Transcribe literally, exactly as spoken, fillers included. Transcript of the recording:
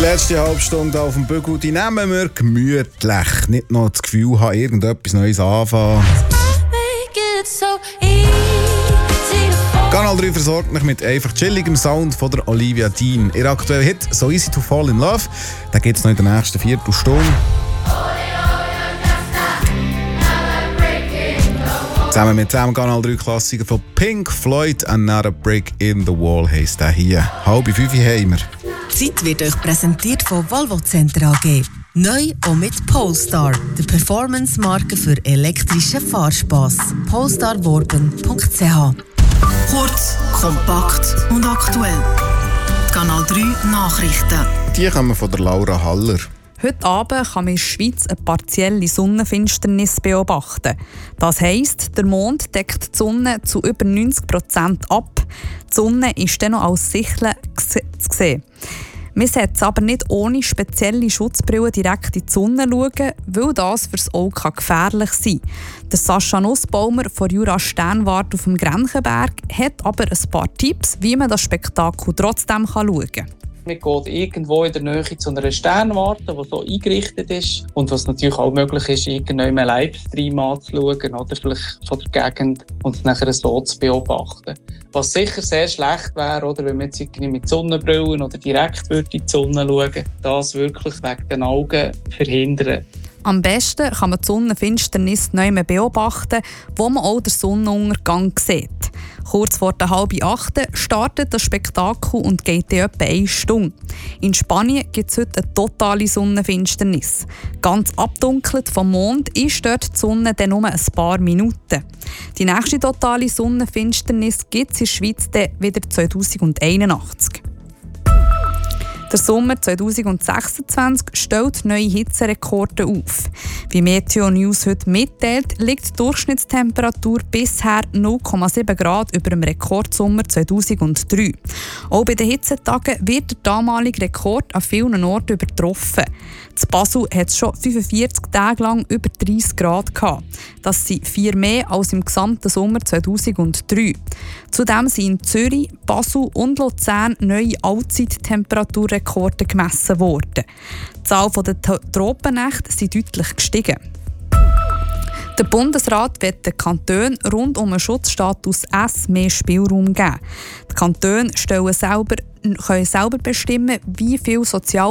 letzte halbe Stunde auf dem Bügel, die nehmen wir gemütlich. Nicht noch das Gefühl haben, irgendetwas Neues anfangen. Kanal drei versorgt mich mit einfach chilligem Sound von der Olivia Dean. Ihr aktueller Hit «So Easy to Fall in Love», den gibt es noch in der nächsten Viertelstunde. Zusammen mit dem Kanal drei Klassiker von Pink Floyd «Another Brick in the Wall» heisst der hier. Halb fünf haben wir. Die Zeit wird euch präsentiert von Volvo Center A G. Neu auch mit Polestar, der Performance-Marke für elektrischen Fahrspass. polestar warben punkt c h. Kurz, kompakt und aktuell. Die Kanal drei Nachrichten. Die kommen von der Laura Haller. Heute Abend kann man in der Schweiz eine partielle Sonnenfinsternis beobachten. Das heisst, der Mond deckt die Sonne zu über neunzig Prozent ab. Die Sonne ist dann noch als Sichel zu sehen. Man sollte aber nicht ohne spezielle Schutzbrille direkt in die Sonne schauen, weil das für das Auge gefährlich sein kann. Der Sascha Nussbaumer von Jura Sternwarte auf dem Grenchenberg hat aber ein paar Tipps, wie man das Spektakel trotzdem schauen kann. Man geht irgendwo in der Nähe zu einer Sternwarte, die so eingerichtet ist. Und was natürlich auch möglich ist, irgendeinen Livestream anzuschauen oder vielleicht von der Gegend und es nachher so zu beobachten. Was sicher sehr schlecht wäre, oder, wenn man jetzt irgendwie mit Sonnenbrillen oder direkt würde in die Sonne schauen, das wirklich wegen den Augen verhindern. Am besten kann man die Sonnenfinsternis neu beobachten, wo man auch den Sonnenuntergang sieht. Kurz vor der halben acht startet das Spektakel und geht in etwa eine Stunde. In Spanien gibt es heute eine totale Sonnenfinsternis. Ganz abdunkelt vom Mond ist dort die Sonne dann nur ein paar Minuten. Die nächste totale Sonnenfinsternis gibt es in der Schweiz dann wieder zwanzig einundachtzig. Der Sommer zwanzig sechsundzwanzig stellt neue Hitzerekorde auf. Wie Meteo News heute mitteilt, liegt die Durchschnittstemperatur bisher null Komma sieben Grad über dem Rekordsommer zweitausenddrei. Auch bei den Hitzetagen wird der damalige Rekord an vielen Orten übertroffen. In Basel hat es schon fünfundvierzig Tage lang über dreißig Grad gehabt. Das sind vier mehr als im gesamten Sommer zweitausenddrei. Zudem sind in Zürich, Basel und Luzern neue Allzeittemperaturrekorde gemessen worden. Die Zahl der Tropennächte ist deutlich gestiegen. Der Bundesrat wird den Kantonen rund um den Schutzstatus S mehr Spielraum geben. Die Kantone stellen selber, können selber bestimmen, wie viel Sozial